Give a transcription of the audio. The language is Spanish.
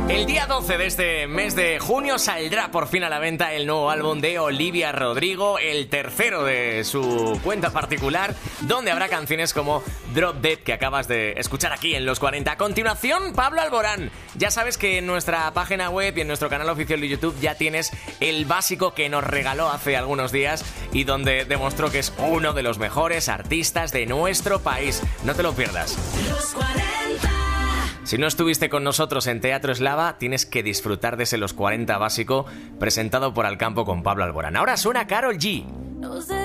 El día 12 de este mes de junio saldrá por fin a la venta el nuevo álbum de Olivia Rodrigo, el tercero de su cuenta particular, donde habrá canciones como Drop Dead, que acabas de escuchar aquí en Los 40. A continuación, Pablo Alborán. Ya sabes que en nuestra página web y en nuestro canal oficial de YouTube ya tienes el básico que nos regaló hace algunos días y donde demostró que es uno de los mejores artistas de nuestro país. No te lo pierdas. Los 40. Si no estuviste con nosotros en Teatro Eslava, tienes que disfrutar de ese Los 40 básico presentado por Alcampo con Pablo Alborán. Ahora suena Karol G.